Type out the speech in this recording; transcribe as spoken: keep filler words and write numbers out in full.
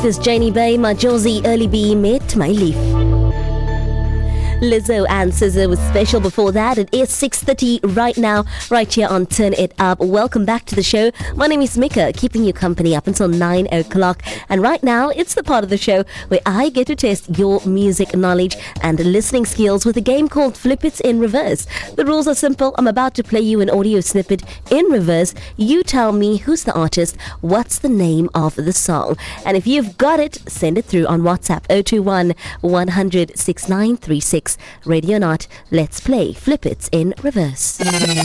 This Janie Bay, my Josie early B met my leaf. Lizzo and S Z A was special before that. It is six thirty right now, right here on Turn It Up. Welcome back to the show. My name is Mika, keeping you company up until nine o'clock. And right now, it's the part of the show where I get to test your music knowledge and listening skills with a game called Flip It in Reverse. The rules are simple. I'm about to play you an audio snippet in reverse. You tell me who's the artist, what's the name of the song. And if you've got it, send it through on WhatsApp zero two one, one hundred, six nine three six. Ready or not, let's play Flip It in Reverse.